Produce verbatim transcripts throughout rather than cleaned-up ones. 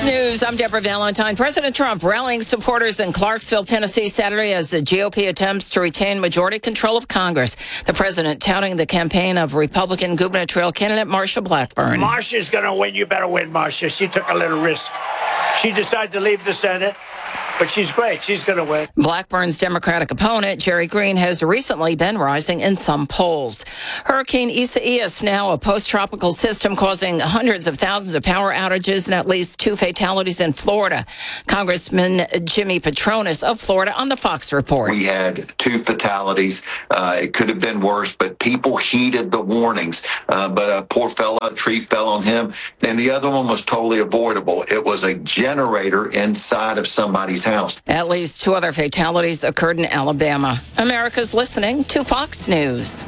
News, I'm Deborah Valentine. President Trump rallying supporters in Clarksville, Tennessee, Saturday as the G O P attempts to retain majority control of Congress. The president touting the campaign of Republican gubernatorial candidate Marsha Blackburn. Marsha's going to win. You better win, Marsha. She took a little risk. She decided to leave the Senate, but she's great. She's going to win. Blackburn's Democratic opponent, Jerry Green, has recently been rising in some polls. Hurricane Isaias, now a post-tropical system causing hundreds of thousands of power outages and at least two fatalities in Florida. Congressman Jimmy Patronis of Florida on the Fox Report. We had two fatalities. Uh, it could have been worse, but people heeded the warnings. Uh, but a poor fella, a tree fell on him, and the other one was totally avoidable. It was a generator inside of somebody's house. At least two other fatalities occurred in Alabama. America's listening to Fox News.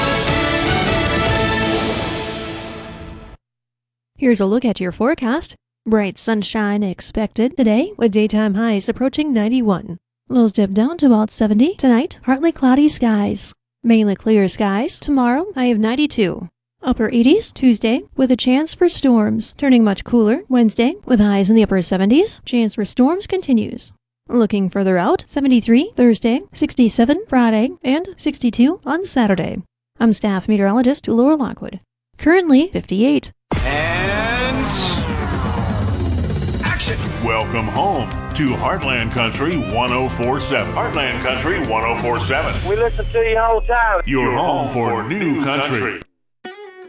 Here's a look at your forecast. Bright sunshine expected today with daytime highs approaching ninety-one. Lows dip down to about seventy. Tonight, partly cloudy skies. Mainly clear skies. Tomorrow, high of ninety-two. Upper eighties Tuesday with a chance for storms. Turning much cooler Wednesday with highs in the upper seventies. Chance for storms continues. Looking further out, seventy-three Thursday, sixty-seven Friday, and sixty-two on Saturday. I'm staff meteorologist Laura Lockwood. Currently fifty-eight. And action! Welcome home to Heartland Country one oh four point seven. Heartland Country one oh four point seven. We listen to you all the time. Your home for new country.